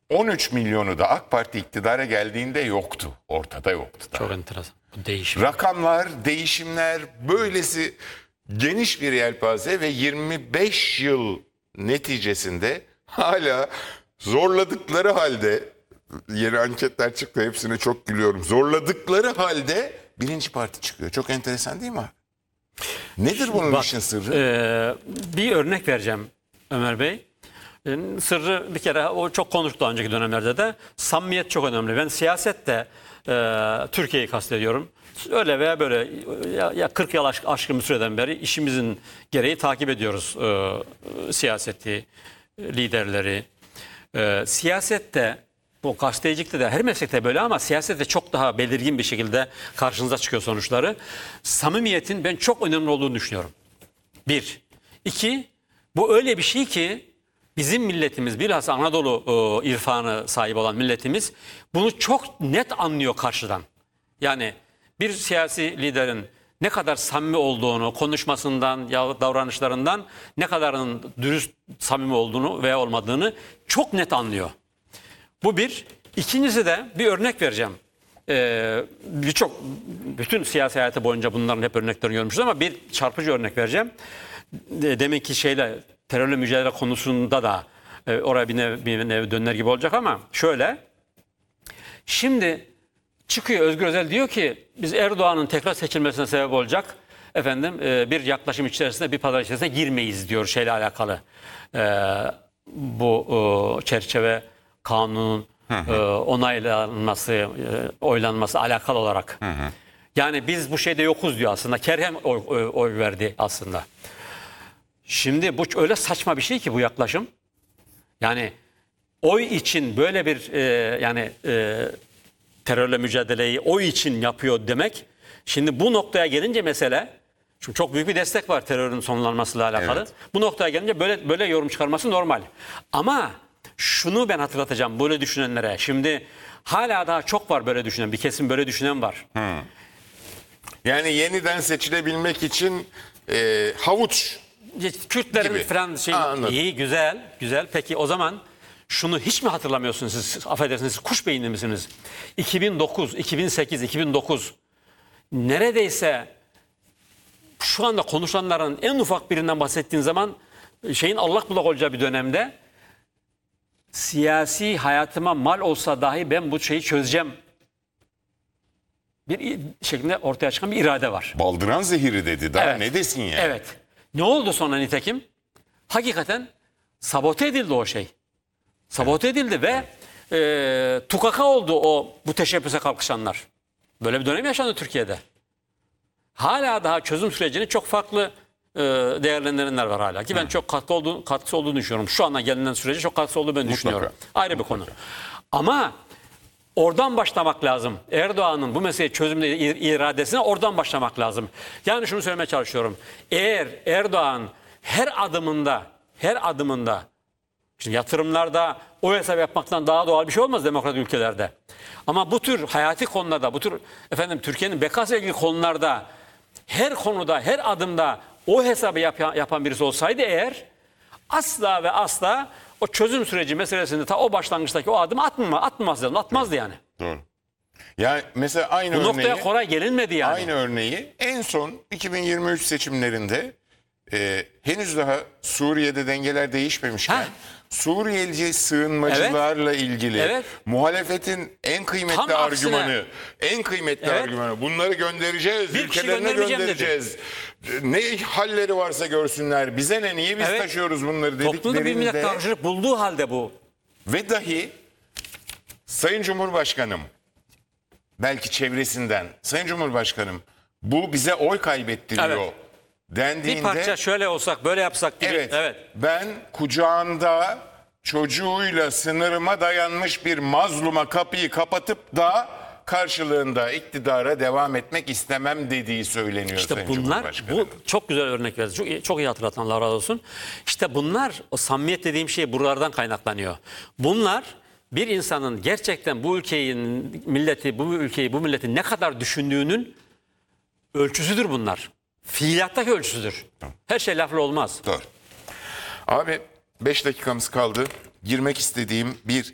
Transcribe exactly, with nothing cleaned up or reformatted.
on üç milyonu da AK Parti iktidara geldiğinde yoktu. Ortada yoktu da. Çok enteresan. Bu değişim. Rakamlar, değişimler, böylesi geniş bir yelpaze ve yirmi beş yıl neticesinde hala zorladıkları halde, yeni anketler çıktı, hepsine çok gülüyorum. Zorladıkları halde birinci parti çıkıyor. Çok enteresan değil mi abi? Nedir bunun Bak, işin sırrı? e, bir örnek vereceğim Ömer Bey. E, sırrı bir kere o çok konuştuk daha önceki dönemlerde de. Samimiyet çok önemli. Ben siyasette e, Türkiye'yi kastediyorum. Öyle veya böyle ya, ya kırk yıl aşk, aşkın bir süreden beri işimizin gereği takip ediyoruz e, siyaseti, liderleri. E, siyasette, bu gazetecilikte de her meslekte böyle ama siyasette çok daha belirgin bir şekilde karşınıza çıkıyor sonuçları. Samimiyetin ben çok önemli olduğunu düşünüyorum. Bir. İki, bu öyle bir şey ki bizim milletimiz, bilhassa Anadolu e, irfanı sahibi olan milletimiz bunu çok net anlıyor karşıdan. Yani bir siyasi liderin ne kadar samimi olduğunu, konuşmasından, ya davranışlarından ne kadarın dürüst, samimi olduğunu veya olmadığını çok net anlıyor. Bu bir. İkincisi de bir örnek vereceğim. Ee, Birçok, bütün siyasi hayatı boyunca bunların hep örneklerini görmüşüz ama bir çarpıcı örnek vereceğim. Demek ki şeyle, terörle mücadele konusunda da e, oraya bir nev, bir nev döner gibi olacak ama şöyle. Şimdi çıkıyor Özgür Özel diyor ki biz Erdoğan'ın tekrar seçilmesine sebep olacak efendim e, bir yaklaşım içerisinde, bir pazar içerisine girmeyiz diyor şeyle alakalı. E, bu e, çerçeve kanunun e, onaylanması, e, oylanması alakalı olarak. Hı hı. Yani biz bu şeyde yokuz diyor aslında. Kerhem oy, oy, oy verdi aslında. Şimdi bu öyle saçma bir şey ki bu yaklaşım. Yani oy için böyle bir e, yani e, terörle mücadeleyi oy için yapıyor demek. Şimdi bu noktaya gelince mesele, çünkü çok büyük bir destek var terörün sonlanmasıyla alakalı. Evet. Bu noktaya gelince böyle böyle yorum çıkarması normal. Ama şunu ben hatırlatacağım böyle düşünenlere. Şimdi hala daha çok var böyle düşünen, bir kesim böyle düşünen var. Hmm. Yani yeniden seçilebilmek için e, havuç Kürtlerin gibi falan şey Ha, iyi, güzel, güzel. Peki o zaman şunu hiç mi hatırlamıyorsunuz siz? Affedersiniz, siz kuş beyinli misiniz? iki bin dokuz, iki bin sekiz, iki bin dokuz neredeyse şu anda konuşanların en ufak birinden bahsettiğin zaman şeyin allak bullak olacağı bir dönemde siyasi hayatıma mal olsa dahi ben bu şeyi çözeceğim bir şeklinde ortaya çıkan bir irade var. baldıran zehiri dedi. Daha Evet. ne desin yani? Evet. Ne oldu sonra nitekim? Hakikaten sabote edildi o şey. Sabote evet. edildi ve e, tukaka oldu o bu teşebbüse kalkışanlar. Böyle bir dönem yaşandı Türkiye'de. Hala daha çözüm sürecini çok farklı e, değerlendirenler var hala. Ki ben Hı. çok katkı olduğunu, katkısı olduğunu düşünüyorum. Şu anda gelinen sürece çok katkısı olduğunu ben Mutlaka. düşünüyorum. Ayrı bir konu. Ama oradan başlamak lazım. Erdoğan'ın bu meseleyi çözümle iradesine oradan başlamak lazım. Yani şunu söylemeye çalışıyorum. Eğer Erdoğan her adımında, her adımında, şimdi yatırımlarda o hesap yapmaktan daha doğal bir şey olmaz demokratik ülkelerde. Ama bu tür hayati konularda, bu tür efendim Türkiye'nin bekasıyla ilgili konularda, her konuda, her adımda o hesabı yap, yapan birisi olsaydı eğer, asla ve asla o çözüm süreci meselesinde ta o başlangıçtaki o adımı atmama, atmazdı, atmazdı yani. Doğru. Yani mesela aynı Bu örneği, noktaya kolay gelinmedi yani. Aynı örneği en son iki bin yirmi üç seçimlerinde e, henüz daha Suriye'de dengeler değişmemişken Ha. Suriyeli sığınmacılarla evet. ilgili evet. muhalefetin en kıymetli Tam argümanı, aksine. en kıymetli evet. argümanı bunları göndereceğiz, bir ülkelerine göndereceğiz. Dedi. Ne halleri varsa görsünler, bize ne, niye biz evet. taşıyoruz bunları dediklerinde. Toplumda bir millet karşılık bulduğu halde bu. Ve dahi Sayın Cumhurbaşkanım, belki çevresinden, Sayın Cumhurbaşkanım bu bize oy kaybettiriyor evet. dendiğinde. Bir parça şöyle olsak, böyle yapsak gibi. Evet, evet. Ben kucağında çocuğuyla sınırıma dayanmış bir mazluma kapıyı kapatıp da karşılığında iktidara devam etmek istemem dediği söyleniyor İşte Sayın bunlar, Cumhurbaşkanı. bu çok güzel örnek verdi. Çok, çok iyi hatırlatan, Allah razı olsun. İşte bunlar, o samimiyet dediğim şey buralardan kaynaklanıyor. Bunlar bir insanın gerçekten bu ülkeyi, milleti, bu ülkeyi, bu milleti ne kadar düşündüğünün ölçüsüdür bunlar. Fiiliyattaki ölçüsüdür. Her şey lafla olmaz. Doğru. Abi beş dakikamız kaldı. Girmek istediğim bir